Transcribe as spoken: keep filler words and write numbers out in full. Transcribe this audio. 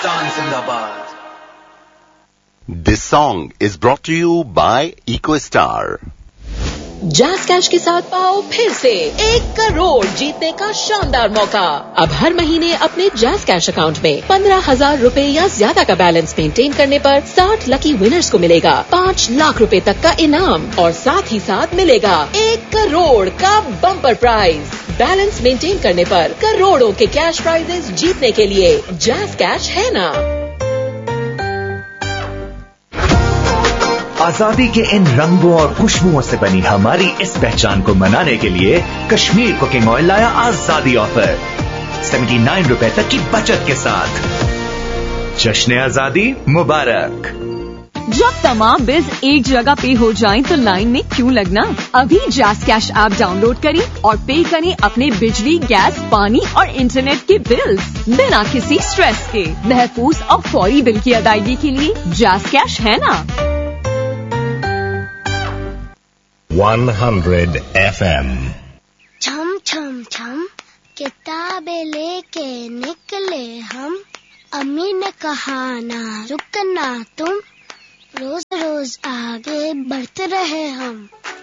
पाकिस्तान जिंदाबाद. This song is brought to you by EcoStar. Jazz cash के साथ पाओ फिर से एक करोड़ जीतने का शानदार मौका. अब हर महीने अपने जैज़ कैश अकाउंट में पंद्रह हजार रूपए या ज्यादा का बैलेंस मेंटेन करने पर साठ लकी विनर्स को मिलेगा पाँच लाख रुपए तक का इनाम और साथ ही साथ मिलेगा एक करोड़ का बम्पर प्राइज. बैलेंस मेंटेन करने पर करोड़ों के कैश प्राइजेस जीतने के लिए जैज़ कैश है ना. आजादी के इन रंगों और खुशबुओं से बनी हमारी इस पहचान को मनाने के लिए कश्मीर कुकिंग ऑयल लाया आजादी ऑफर सेवेंटी नाइन रुपए तक की बचत के साथ. जश्न आजादी मुबारक. जब तमाम बिल्स एक जगह पे हो जाएं तो लाइन में क्यों लगना. अभी जैज़ कैश ऐप डाउनलोड करें और पे करें अपने बिजली, गैस, पानी और इंटरनेट के बिल्स बिना किसी स्ट्रेस के. महफूज और फौरी बिल की अदायगी के लिए जैज़ कैश है ना. one hundred F M. छम छम छम किताबें लेके निकले हम. अम्मी ने कहा ना रुकना तुम. रोज रोज आगे बढ़ते रहे हम.